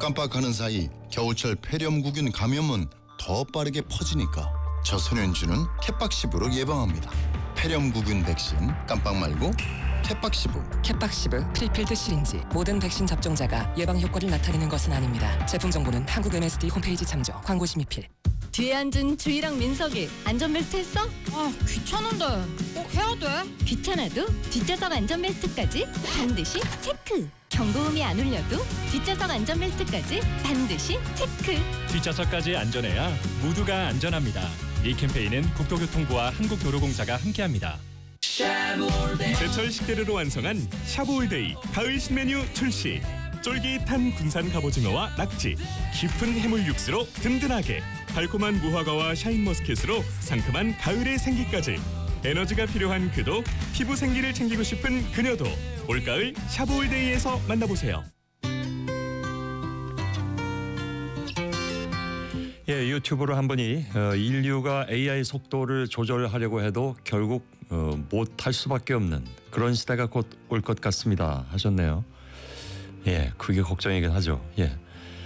깜빡하는 사이 겨우철 폐렴구균 감염은 더 빠르게 퍼지니까 저소년주는 캣박시브로 예방합니다. 폐렴구균 백신 깜빡 말고 캣박시브. 캣박시브 프리필드 시린지. 모든 백신 접종자가 예방 효과를 나타내는 것은 아닙니다. 제품 정보는 한국 MSD 홈페이지 참조. 광고 심의필. 뒤에 앉은 주희랑 민석이 안전벨트 했어? 아, 귀찮은데 꼭 해야 돼? 귀찮아도 뒷좌석 안전벨트까지 반드시 체크. 경고음이 안 울려도 뒷좌석 안전벨트까지 반드시 체크. 뒷좌석까지 안전해야 모두가 안전합니다. 이 캠페인은 국토교통부와 한국도로공사가 함께합니다. 제철 식재료로 완성한 샤브올데이 가을 신메뉴 출시. 쫄깃한 군산 갑오징어와 낙지, 깊은 해물 육수로 든든하게, 달콤한 무화과와 샤인머스켓으로 상큼한 가을의 생기까지. 에너지가 필요한 그도, 피부 생기를 챙기고 싶은 그녀도 올가을 샤브올데이에서 만나보세요. 예, 유튜브로 한 분이 인류가 AI 속도를 조절하려고 해도 결국 못할 수밖에 없는 그런 시대가 곧 올 것 같습니다 하셨네요. 예, 그게 걱정이긴 하죠. 예,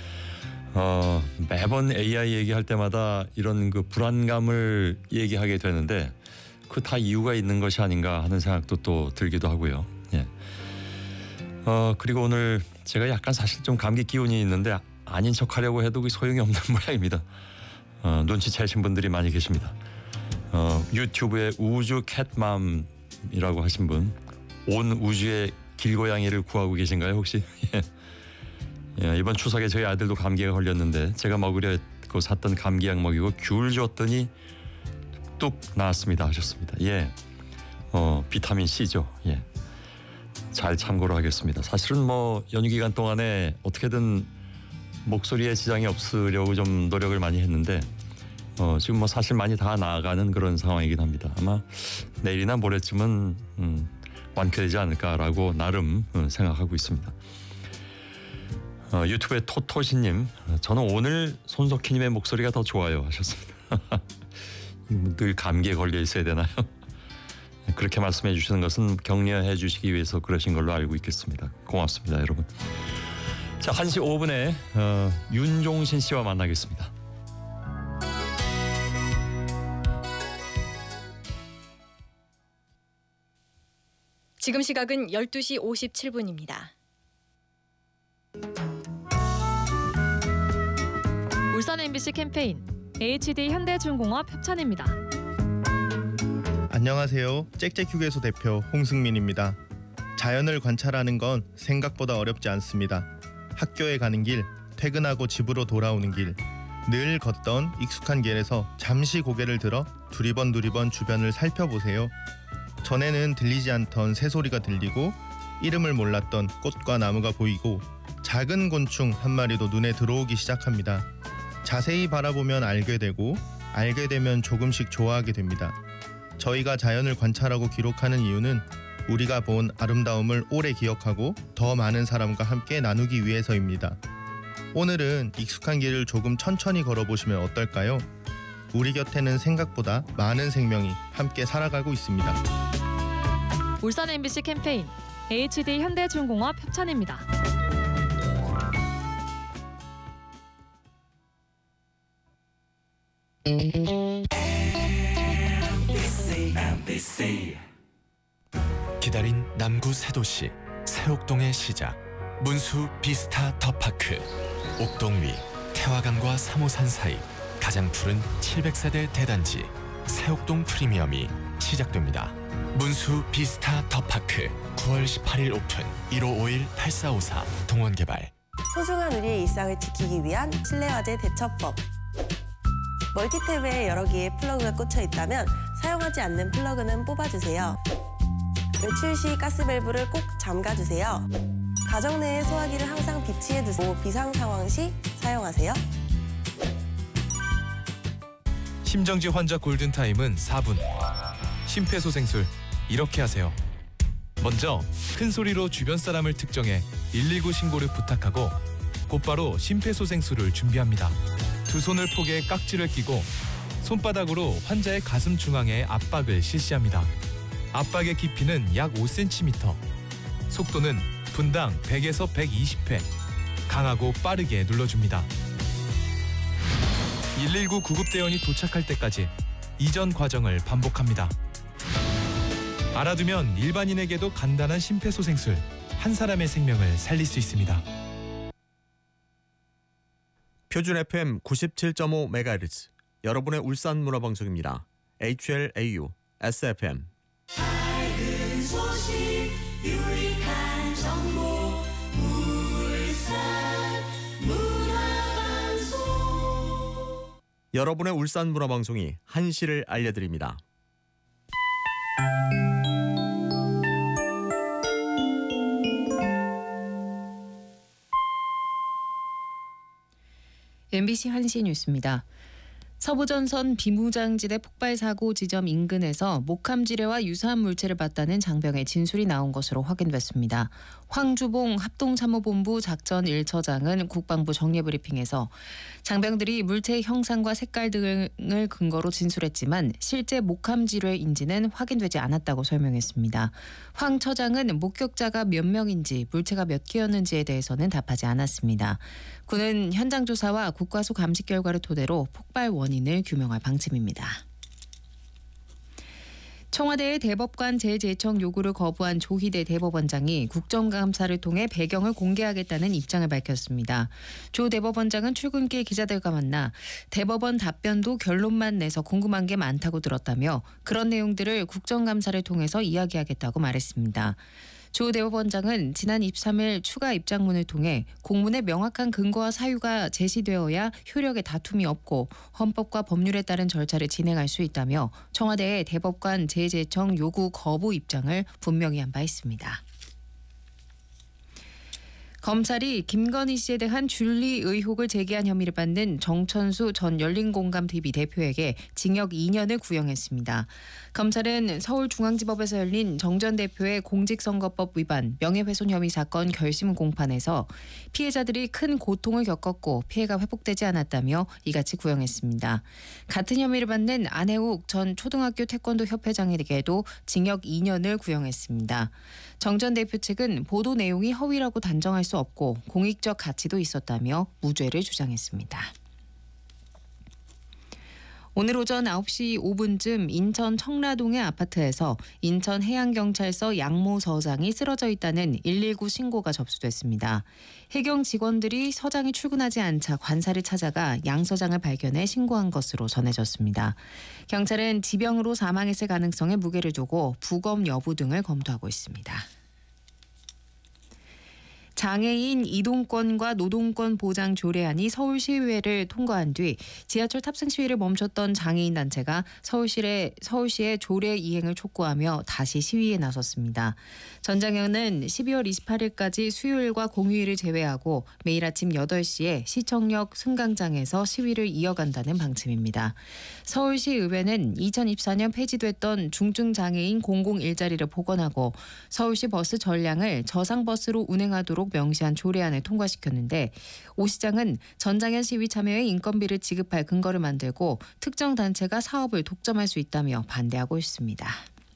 매번 AI 얘기할 때마다 이런 그 불안감을 얘기하게 되는데 그 다 이유가 있는 것이 아닌가 하는 생각도 또 들기도 하고요. 예, 그리고 오늘 제가 약간 사실 좀 감기 기운이 있는데 아닌 척하려고 해도 그 소용이 없는 모양입니다. 눈치채신 분들이 많이 계십니다. 유튜브에 우주 캣맘이라고 하신 분, 온 우주의 길고양이를 구하고 계신가요 혹시? 예, 이번 추석에 저희 아들도 감기에 걸렸는데 제가 먹으려 샀던 감기약 먹이고 귤 줬더니 뚝 나았습니다 하셨습니다. 예, 비타민 C죠. 예, 잘 참고로 하겠습니다. 사실은 뭐 연휴 기간 동안에 어떻게든 목소리에 지장이 없으려고 좀 노력을 많이 했는데 지금 뭐 사실 많이 다 나아가는 그런 상황이긴 합니다. 아마 내일이나 모레쯤은 완쾌되지 않을까라고 나름 생각하고 있습니다. 유튜브의 토토시님, 저는 오늘 손석희님의 목소리가 더 좋아요 하셨습니다. 늘 감기에 걸려 있어야 되나요? 그렇게 말씀해 주시는 것은 격려해 주시기 위해서 그러신 걸로 알고 있겠습니다. 고맙습니다 여러분. 자, 1시 5분에 윤종신 씨와 만나겠습니다. 지금 시각은 12시 57분입니다. 울산 MBC 캠페인 HD 현대중공업 협찬입니다. 안녕하세요. 짹짹휴게소 대표 홍승민입니다. 자연을 관찰하는 건 생각보다 어렵지 않습니다. 학교에 가는 길, 퇴근하고 집으로 돌아오는 길, 늘 걷던 익숙한 길에서 잠시 고개를 들어 두리번 주변을 살펴보세요. 전에는 들리지 않던 새소리가 들리고 이름을 몰랐던 꽃과 나무가 보이고 작은 곤충 한 마리도 눈에 들어오기 시작합니다. 자세히 바라보면 알게 되고 알게 되면 조금씩 좋아하게 됩니다. 저희가 자연을 관찰하고 기록하는 이유는 우리가 본 아름다움을 오래 기억하고 더 많은 사람과 함께 나누기 위해서입니다. 오늘은 익숙한 길을 조금 천천히 걸어보시면 어떨까요? 우리 곁에는 생각보다 많은 생명이 함께 살아가고 있습니다. 울산 MBC 캠페인 HD 현대중공업 협찬입니다. 기다린 남구 새 도시 새옥동의 시작, 문수 비스타 더파크. 옥동 위 태화강과 3호산 사이 가장 푸른 700세대 대단지 새옥동 프리미엄이 시작됩니다. 문수 비스타 더파크 9월 18일 오픈. 1551-8454 동원개발. 소중한 우리의 일상을 지키기 위한 실내화재 대처법. 멀티탭에 여러 개의 플러그가 꽂혀 있다면 사용하지 않는 플러그는 뽑아주세요. 외출 시 가스밸브를 꼭 잠가주세요. 가정 내에 소화기를 항상 비치해 두고 비상 상황 시 사용하세요. 심정지 환자 골든타임은 4분. 심폐소생술 이렇게 하세요. 먼저 큰 소리로 주변 사람을 특정해 119 신고를 부탁하고 곧바로 심폐소생술을 준비합니다. 두 손을 포개 깍지를 끼고 손바닥으로 환자의 가슴 중앙에 압박을 실시합니다. 압박의 깊이는 약 5cm, 속도는 분당 100에서 120회, 강하고 빠르게 눌러줍니다. 119 구급대원이 도착할 때까지 이전 과정을 반복합니다. 알아두면 일반인에게도 간단한 심폐소생술, 한 사람의 생명을 살릴 수 있습니다. 표준 FM 97.5MHz 여러분의 울산 문화방송입니다. HLAU SFM. 밝은 소식 유익한 정보 울산 문화방송. 여러분의 울산 문화방송이 한시를 알려드립니다. MBC 한시 뉴스입니다. 서부전선 비무장지대 폭발 사고 지점 인근에서 목함지뢰와 유사한 물체를 봤다는 장병의 진술이 나온 것으로 확인됐습니다. 황주봉 합동참모본부 작전 1처장은 국방부 정례브리핑에서 장병들이 물체의 형상과 색깔 등을 근거로 진술했지만 실제 목함지뢰인지는 확인되지 않았다고 설명했습니다. 황 처장은 목격자가 몇 명인지 물체가 몇 개였는지에 대해서는 답하지 않았습니다. 군은 현장 조사와 국과수 감식 결과를 토대로 폭발 원인을 규명할 방침입니다. 청와대의 대법관 재제청 요구를 거부한 조희대 대법원장이 국정감사를 통해 배경을 공개하겠다는 입장을 밝혔습니다. 조 대법원장은 출근길 기자들과 만나 대법원 답변도 결론만 내서 궁금한 게 많다고 들었다며 그런 내용들을 국정감사를 통해서 이야기하겠다고 말했습니다. 조 대법원장은 지난 23일 추가 입장문을 통해 공문에 명확한 근거와 사유가 제시되어야 효력에 다툼이 없고 헌법과 법률에 따른 절차를 진행할 수 있다며 청와대의 대법관 재제청 요구 거부 입장을 분명히 한 바 있습니다. 검찰이 김건희 씨에 대한 준리 의혹을 제기한 혐의를 받는 정천수 전 열린공감TV 대표에게 징역 2년을 구형했습니다. 검찰은 서울중앙지법에서 열린 정 전 대표의 공직선거법 위반, 명예훼손 혐의 사건 결심 공판에서 피해자들이 큰 고통을 겪었고 피해가 회복되지 않았다며 이같이 구형했습니다. 같은 혐의를 받는 안혜욱 전 초등학교 태권도 협회장에게도 징역 2년을 구형했습니다. 정 전 대표 측은 보도 내용이 허위라고 단정할 수 없고 공익적 가치도 있었다며 무죄를 주장했습니다. 오늘 오전 9시 5분쯤 인천 청라동의 아파트에서 인천해양경찰서 양모 서장이 쓰러져 있다는 119 신고가 접수됐습니다. 해경 직원들이 서장이 출근하지 않자 관사를 찾아가 양 서장을 발견해 신고한 것으로 전해졌습니다. 경찰은 지병으로 사망했을 가능성에 무게를 두고 부검 여부 등을 검토하고 있습니다. 장애인 이동권과 노동권 보장 조례안이 서울시의회를 통과한 뒤 지하철 탑승 시위를 멈췄던 장애인 단체가 서울시의 조례 이행을 촉구하며 다시 시위에 나섰습니다. 전 장현은 12월 28일까지 수요일과 공휴일을 제외하고 매일 아침 8시에 시청역 승강장에서 시위를 이어간다는 방침입니다. 서울시의회는 2024년 폐지됐던 중증장애인 공공 일자리를 복원하고 서울시 버스 전량을 저상버스로 운행하도록 명시한 조례안을 통과시켰는데 오 시장은 전장현 시위 참여에 인건비를 지급할 근거를 만들고 특정 단체가 사업을 독점할 수 있다며 반대하고 있습니다.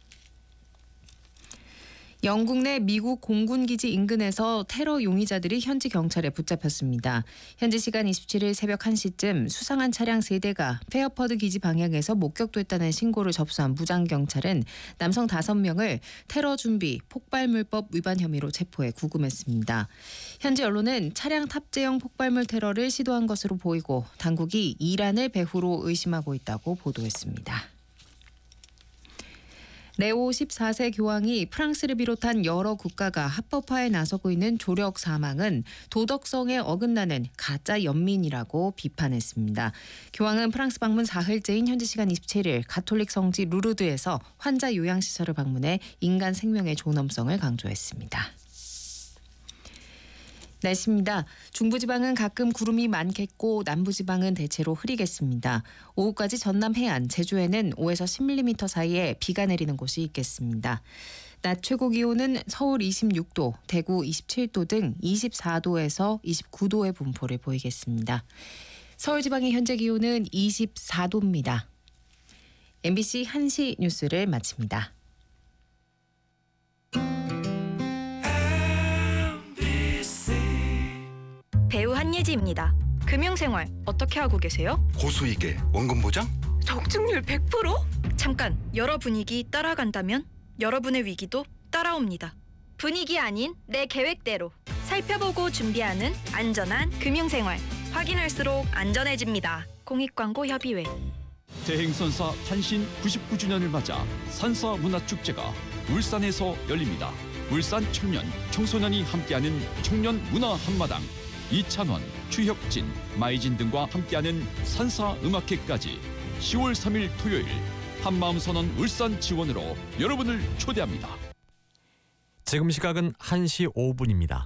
영국 내 미국 공군기지 인근에서 테러 용의자들이 현지 경찰에 붙잡혔습니다. 현지 시간 27일 새벽 1시쯤 수상한 차량 3대가 페어퍼드 기지 방향에서 목격됐다는 신고를 접수한 무장경찰은 남성 5명을 테러 준비, 폭발물법 위반 혐의로 체포해 구금했습니다. 현지 언론은 차량 탑재형 폭발물 테러를 시도한 것으로 보이고 당국이 이란을 배후로 의심하고 있다고 보도했습니다. 레오 14세 교황이 프랑스를 비롯한 여러 국가가 합법화에 나서고 있는 조력 사망은 도덕성에 어긋나는 가짜 연민이라고 비판했습니다. 교황은 프랑스 방문 4흘째인 현지 시간 27일 가톨릭 성지 루르드에서 환자 요양시설을 방문해 인간 생명의 존엄성을 강조했습니다. 날씨입니다. 중부지방은 가끔 구름이 많겠고 남부지방은 대체로 흐리겠습니다. 오후까지 전남 해안, 제주에는 5에서 10mm 사이에 비가 내리는 곳이 있겠습니다. 낮 최고 기온은 서울 26도, 대구 27도 등 24도에서 29도의 분포를 보이겠습니다. 서울 지방의 현재 기온은 24도입니다. MBC 한시 뉴스를 마칩니다. 신혜지입니다. 금융생활 어떻게 하고 계세요? 고수익에 원금 보장? 적중률 100%? 잠깐, 여러 분위기 따라간다면 여러분의 위기도 따라옵니다. 분위기 아닌 내 계획대로 살펴보고 준비하는 안전한 금융생활. 확인할수록 안전해집니다. 공익광고협의회. 대행선사 탄신 99주년을 맞아 산사문화축제가 울산에서 열립니다. 울산 청년, 청소년이 함께하는 청년 문화 한마당, 이찬원, 추혁진, 마이진 등과 함께하는 산사음악회까지 10월 3일 토요일 한마음선언 울산 지원으로 여러분을 초대합니다. 지금 시각은 1시 5분입니다.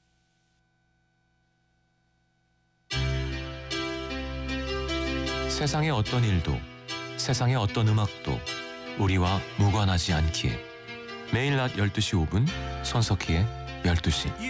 세상의 어떤 일도, 세상의 어떤 음악도 우리와 무관하지 않기에 매일 낮 12시 5분 손석희의 12시